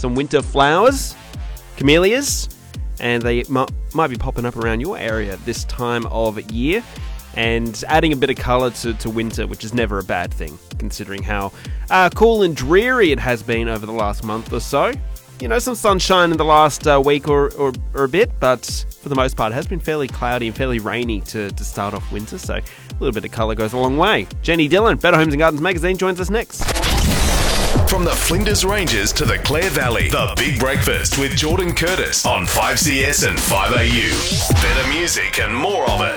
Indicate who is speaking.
Speaker 1: some winter flowers, camellias, and they might be popping up around your area this time of year, and adding a bit of colour to winter, which is never a bad thing, considering how cool and dreary it has been over the last month or so. You know, some sunshine in the last week or a bit, but for the most part it has been fairly cloudy and fairly rainy to start off winter, so a little bit of colour goes a long way. Jenny Dillon, Better Homes and Gardens Magazine, joins us next.
Speaker 2: From the Flinders Ranges to the Clare Valley, The Big Breakfast with Jordan Curtis on 5CS and 5AU. Better music and more of it.